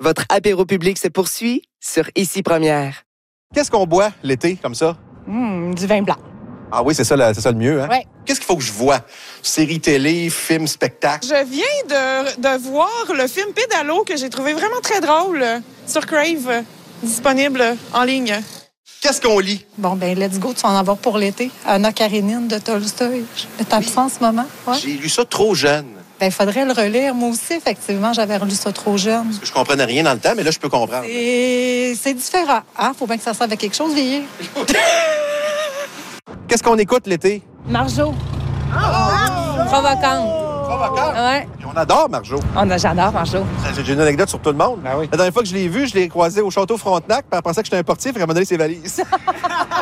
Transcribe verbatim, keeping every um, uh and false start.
Votre apéro public se poursuit sur Ici Première. Qu'est-ce qu'on boit l'été, comme ça? Mmh, du vin blanc. Ah oui, c'est ça, le- c'est ça le mieux, hein? Ouais. Qu'est-ce qu'il faut que je vois? Série télé, film, spectacle? Je viens de, de voir le film Pédalo que j'ai trouvé vraiment très drôle sur Crave, euh, disponible en ligne. Qu'est-ce qu'on lit? Bon, ben let's go, tu vas en avoir pour l'été. Anna Karénine de Tolstoï. Je t'en ça en ce moment. Ouais. J'ai lu ça trop jeune. Ben, il faudrait le relire. Moi aussi, effectivement, j'avais relu ça trop jeune. Je comprenais rien dans le temps, mais là, je peux comprendre. Et c'est différent. Hein? Faut bien que ça serve à quelque chose, vieillir. Qu'est-ce qu'on écoute l'été? Marjo. Provocante. Provocante. Ouais. Et on adore Marjo. On a, j'adore Marjo. J'ai une anecdote sur tout le monde. Ah oui. La dernière fois que je l'ai vu, je l'ai croisé au château Frontenac, puis elle pensait que j'étais un portier, puis elle m'a donné ses valises.